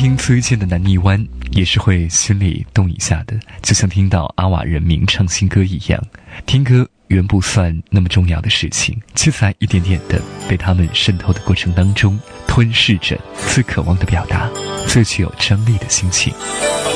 听崔健的《南泥湾》也是会心里动一下的，就像听到阿瓦人民唱新歌一样。听歌原不算那么重要的事情，却在一点点的被他们渗透的过程当中，吞噬着最渴望的表达，最具有张力的心情。